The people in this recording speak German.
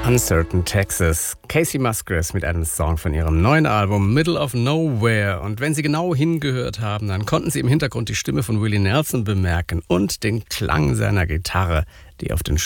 Uncertain Texas. Casey Musgraves mit einem Song von ihrem neuen Album Middle of Nowhere. Und wenn Sie genau hingehört haben, dann konnten Sie im Hintergrund die Stimme von Willie Nelson bemerken und den Klang seiner Gitarre, die auf den